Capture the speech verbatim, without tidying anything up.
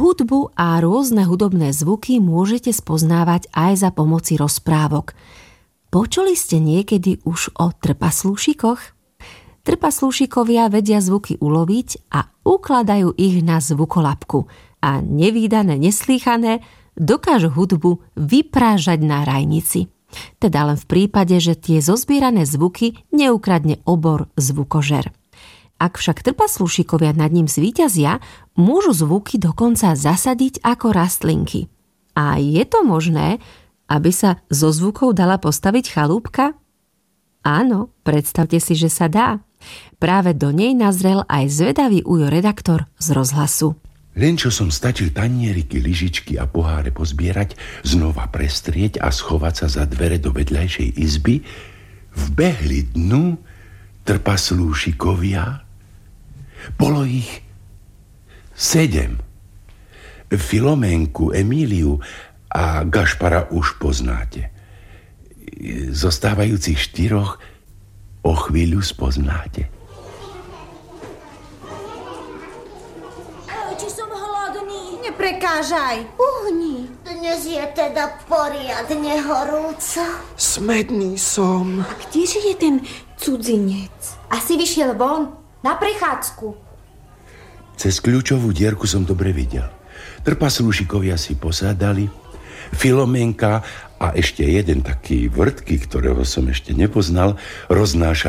Hudbu a rôzne hudobné zvuky môžete spoznávať aj za pomoci rozprávok. Počuli ste niekedy už o trpaslúšikoch? Trpaslúšikovia vedia zvuky uloviť a ukladajú ich na zvukolapku a nevídané, neslýchané dokážu hudbu vyprážať na rajnici. Teda len v prípade, že tie zozbierané zvuky neukradne obor zvukožer. Ak však trpaslúšikovia nad ním zvíťazia, môžu zvuky dokonca zasadiť ako rastlinky. A je to možné, aby sa zo zvukov dala postaviť chalúbka? Áno, predstavte si, že sa dá. Práve do nej nazrel aj zvedavý ujo redaktor z rozhlasu. Len čo som stačil tanieriky, lyžičky a poháre pozbierať, znova prestrieť a schovať sa za dvere do vedľajšej izby, vbehli dnu trpaslúšikovia. Bolo ich sedem. Filoménku, Emíliu a Gašpara už poznáte. Zostávajúcich štyroch o chvíľu spoznáte. Či som hladný? Neprekážaj, uhni. Dnes je teda poriadne horúco. Smedný som. A kdeže je ten cudzinec? Asi vyšiel von na prechádzku. Cez kľúčovú dierku som dobre videl. Trpaslúšikovia si posádali, Filoménka a ešte jeden taký vrtký, ktorého som ešte nepoznal, roznášal